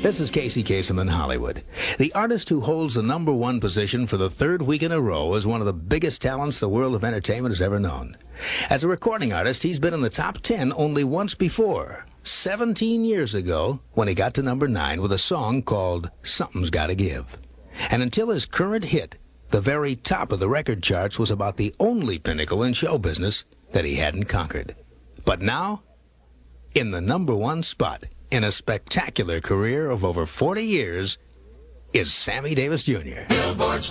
This is Casey Kasem in Hollywood. The artist who holds the number one position for the third week in a row is one of the biggest talents the world of entertainment has ever known. As a recording artist, he's been in the top 10 only once before, 17 years ago, when he got to number 9 with a song called Something's Gotta Give. And until his current hit, the very top of the record charts was about the only pinnacle in show business that he hadn't conquered. But now, in the number one spot, in a spectacular career of over 40 years, is Sammy Davis Jr. Billboard's